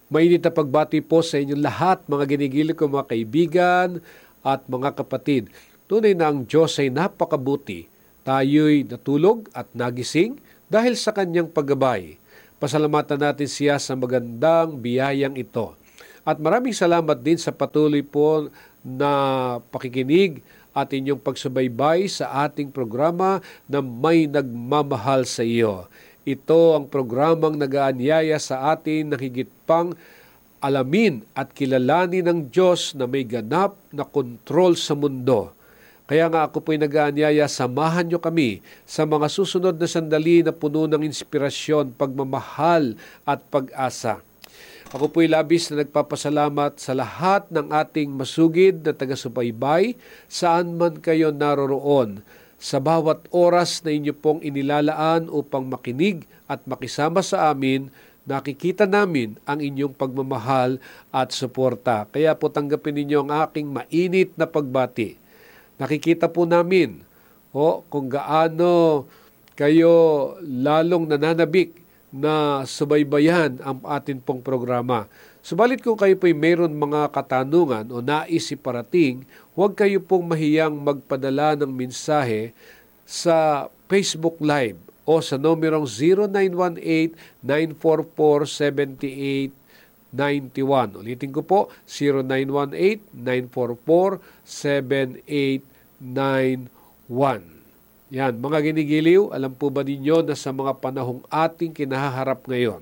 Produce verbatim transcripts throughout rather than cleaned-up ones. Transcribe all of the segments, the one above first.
Mainit na pagbati po sa inyong lahat, mga ginigiliw ko mga kaibigan at mga kapatid. Tunay na ang Diyos ay napakabuti. Tayo'y natulog at nagising dahil sa kanyang paggabay. Pasalamatan natin siya sa magandang biyayang ito. At maraming salamat din sa patuloy po na pakikinig at inyong pagsubaybay sa ating programa na May Nagmamahal sa iyo. Ito ang programang nag-aanyaya sa atin na higit pang alamin at kilalanin ng Diyos na may ganap na kontrol sa mundo. Kaya nga ako po'y nag-aanyaya, samahan nyo kami sa mga susunod na sandali na puno ng inspirasyon, pagmamahal at pag-asa. Ako po'y labis na nagpapasalamat sa lahat ng ating masugid na taga-subaybay, saan man kayo naroroon, sa bawat oras na inyo pong inilalaan upang makinig at makisama sa amin. Nakikita namin ang inyong pagmamahal at suporta. Kaya po tanggapin ninyo ang aking mainit na pagbati. Nakikita po namin oh, kung gaano kayo lalong nananabik na subaybayan ang atin pong programa. Subalit kung kayo po'y mayroon mga katanungan o nais iparating, huwag kayo pong mahiyang magpadala ng mensahe sa Facebook Live o sa numerong zero nine one eight, nine four four, seven eight nine one. Ulitin ko po, zero nine one eight, nine four four, seven eight nine one. Yan, mga ginigiliw, alam po ba ninyo na sa mga panahong ating kinaharap ngayon,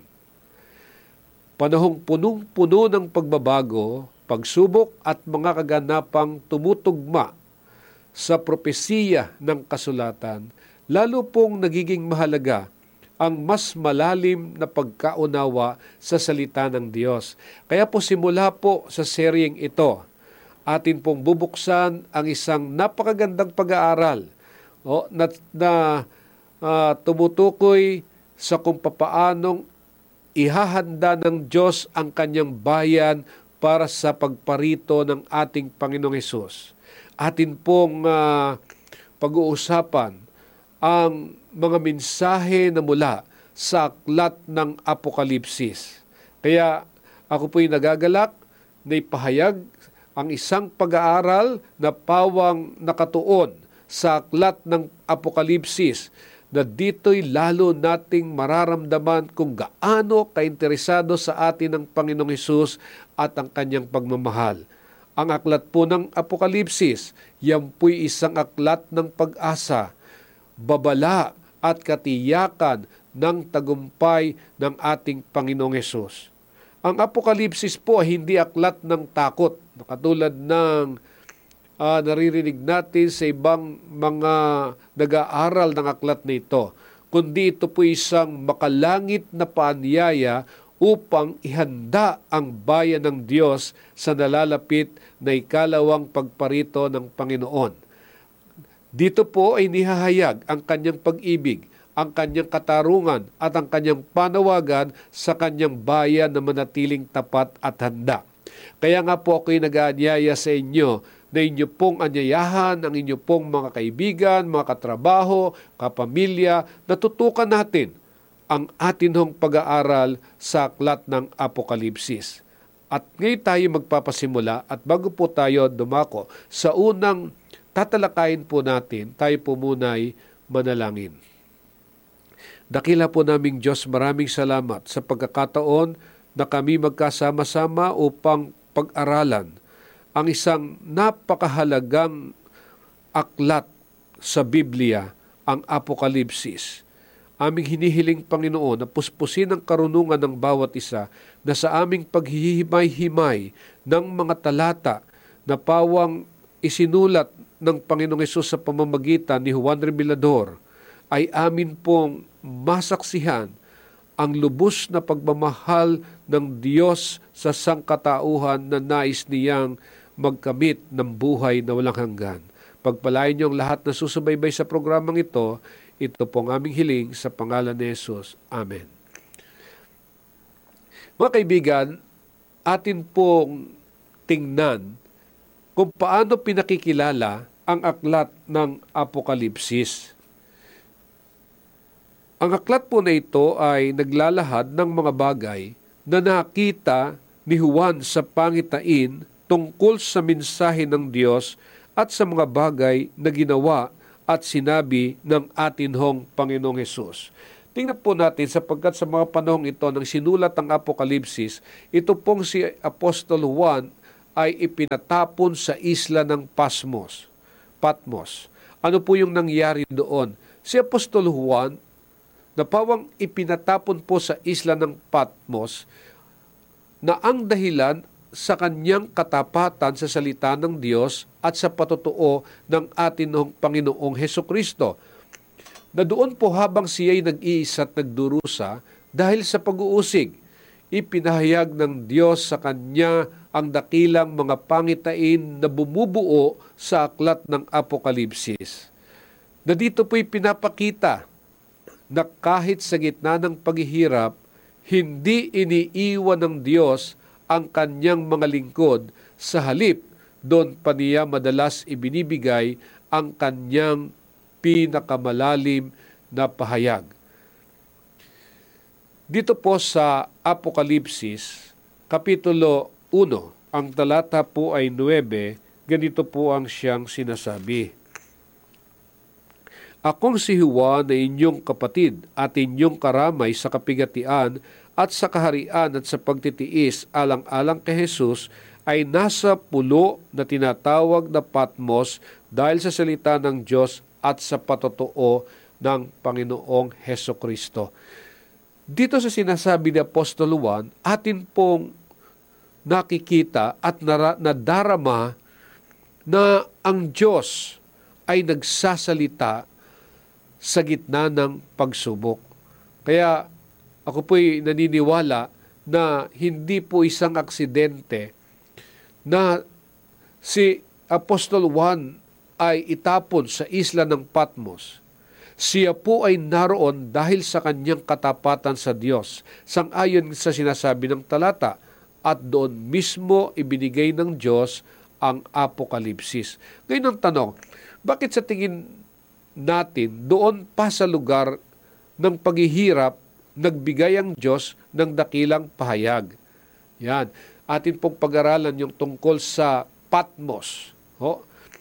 panahong punong-puno ng pagbabago, pagsubok at mga kaganapang tumutugma sa propesiya ng kasulatan, lalo pong nagiging mahalaga ang mas malalim na pagkaunawa sa salita ng Diyos. Kaya po simula po sa seryeng ito, atin pong bubuksan ang isang napakagandang pag-aaral o, na, na uh, tumutukoy sa kung papaanong ihahanda ng Diyos ang kanyang bayan para sa pagparito ng ating Panginoong Hesus. Atin pong uh, pag-uusapan ang mga mensahe na mula sa aklat ng Apokalipsis. Kaya ako po'y nagagalak na ipahayag ang isang pag-aaral na pawang nakatuon sa aklat ng Apokalipsis, na dito'y lalo nating mararamdaman kung gaano kainteresado sa atin ang Panginoong Hesus at ang kanyang pagmamahal. Ang aklat po ng Apokalipsis, yan po'y isang aklat ng pag-asa, babala at katiyakan ng tagumpay ng ating Panginoong Hesus. Ang Apokalipsis po ay hindi aklat ng takot, katulad ng Uh, naririnig natin sa ibang mga nag-aaral ng aklat na ito, kundi ito po isang makalangit na paanyaya upang ihanda ang bayan ng Diyos sa nalalapit na ikalawang pagparito ng Panginoon. Dito po ay nihahayag ang kanyang pag-ibig, ang kanyang katarungan at ang kanyang panawagan sa kanyang bayan na manatiling tapat at handa. Kaya nga po ako'y nag-aanyaya sa inyo na inyo pong anyayahan ang inyo pong mga kaibigan, mga katrabaho, kapamilya, natutukan natin ang atin hong pag-aaral sa aklat ng Apokalipsis. At ngayon tayo magpapasimula at bago po tayo dumako sa unang tatalakayin po natin, tayo po muna'y manalangin. Dakila po naming Diyos, maraming salamat sa pagkakataon na kami magkasama-sama upang pag-aralan ang isang napakahalagang aklat sa Biblia, ang Apokalipsis. Aming hinihiling, Panginoon, na puspusin ang karunungan ng bawat isa na sa aming paghihimay-himay ng mga talata na pawang isinulat ng Panginoong Hesus sa pamamagitan ni Juan Revelador, ay amin pong masaksihan ang lubos na pagmamahal ng Diyos sa sangkatauhan na nais niyang magkamit ng buhay na walang hanggan. Pagpalain niyo ang lahat na susubaybay sa programang ito. Ito pong aming hiling sa pangalan ni Jesus. Amen. Mga kaibigan, atin pong tingnan kung paano pinakikilala ang aklat ng Apokalipsis. Ang aklat po na ito ay naglalahad ng mga bagay na nakita ni Juan sa pangitain tungkol sa mensahe ng Diyos at sa mga bagay na ginawa at sinabi ng atin hong Panginoong Hesus. Tingnan po natin, sapagkat sa mga panahong ito nang sinulat ang Apokalipsis, ito pong si Apostol Juan ay ipinatapon sa isla ng Pasmos, Patmos. Ano po yung nangyari doon? Si Apostol Juan, na pawang ipinatapon po sa isla ng Patmos, na ang dahilan sa kanyang katapatan sa salita ng Diyos at sa patotoo ng atin ng Panginoong Hesukristo. Na doon po habang siya'y nag-iisa at nagdurusa dahil sa pag-uusig, ipinahayag ng Diyos sa kanya ang dakilang mga pangitain na bumubuo sa aklat ng Apokalipsis. Na dito po'y pinapakita na kahit sa gitna ng paghihirap, hindi iniiwan ng Diyos ang kanyang mga lingkod, sa halip doon pa niya madalas ibinibigay ang kanyang pinakamalalim na pahayag. Dito po sa Apokalipsis, Kapitulo one, ang talata po ay nine, ganito po ang siyang sinasabi. Akong si Juan na inyong kapatid at inyong karamay sa kapigatian at sa kaharian at sa pagtitiis alang-alang kay Jesus ay nasa pulo na tinatawag na Patmos dahil sa salita ng Diyos at sa patotoo ng Panginoong Hesukristo. Dito sa sinasabi ni Apostol Juan, atin pong nakikita at nadarama na ang Diyos ay nagsasalita sa gitna ng pagsubok. Kaya ako po'y naniniwala na hindi po isang aksidente na si Apostol Juan ay itapon sa isla ng Patmos. Siya po ay naroon dahil sa kanyang katapatan sa Diyos, sang-ayon sa sinasabi ng talata, at doon mismo ibinigay ng Diyos ang Apokalipsis. Ngayon ang tanong, bakit sa tingin natin doon pa sa lugar ng paghihirap nagbigay ang Diyos ng dakilang pahayag? Yan. Atin pong pag-aralan yung tungkol sa Patmos. O,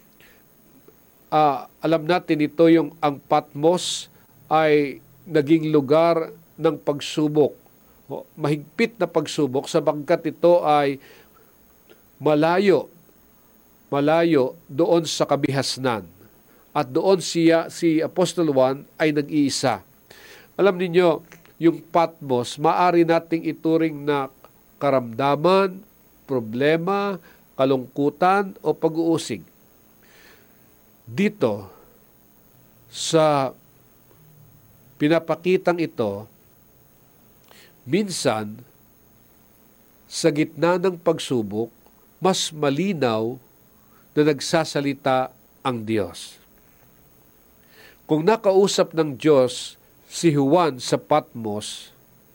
uh, alam natin ito yung ang Patmos ay naging lugar ng pagsubok. O, mahigpit na pagsubok sabagkat ito ay malayo, malayo doon sa kabihasnan. At doon siya, si Apostol Juan ay nag-iisa. Alam niyo, yung Patmos, maaari nating ituring na karamdaman, problema, kalungkutan o pag-uusig. Dito, sa pinapakitang ito, minsan, sa gitna ng pagsubok, mas malinaw na nagsasalita ang Diyos. Kung nakausap ng Diyos si Juan sa Patmos,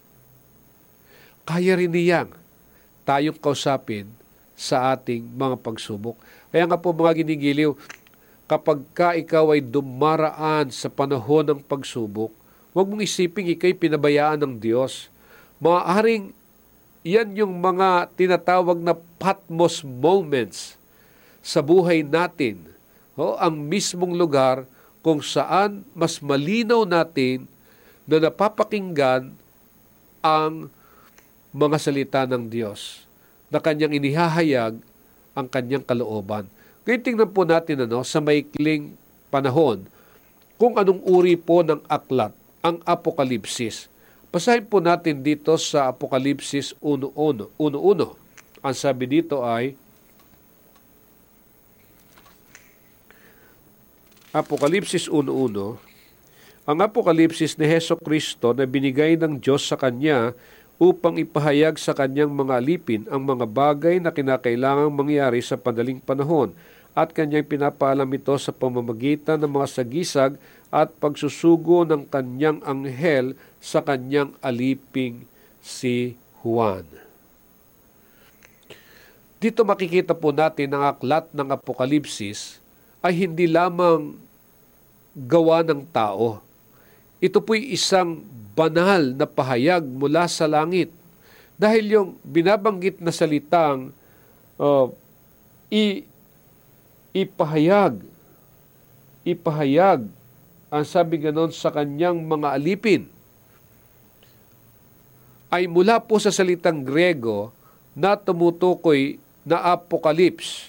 kaya rin niyang tayong kausapin sa ating mga pagsubok. Kaya nga po mga ginigiliw, kapag ka ikaw ay dumaraan sa panahon ng pagsubok, huwag mong isiping ikaw'y pinabayaan ng Diyos. Maaaring yan yung mga tinatawag na Patmos moments sa buhay natin. O, ang mismong lugar kung saan mas malinaw natin na napapakinggan ang mga salita ng Diyos na kanyang inihahayag ang kanyang kalooban. Ngayon tingnan po natin ano, sa maikling panahon kung anong uri po ng aklat ang Apokalipsis. Basahin po natin dito sa Apokalipsis one one. Ang sabi dito ay Apokalipsis one one, ang Apokalipsis ni Hesukristo na binigay ng Diyos sa Kanya upang ipahayag sa Kanyang mga alipin ang mga bagay na kinakailangang mangyari sa padaling panahon at Kanyang pinapaalam ito sa pamamagitan ng mga sagisag at pagsusugo ng Kanyang anghel sa Kanyang aliping si Juan. Dito makikita po natin ang aklat ng Apokalipsis ay hindi lamang gawa ng tao. Ito po'y isang banal na pahayag mula sa langit Dahil yung binabanggit na salitang uh, i, ipahayag, ipahayag, ang sabi ganon sa kanyang mga alipin, ay mula po sa salitang Grego na tumutukoy na apocalypse.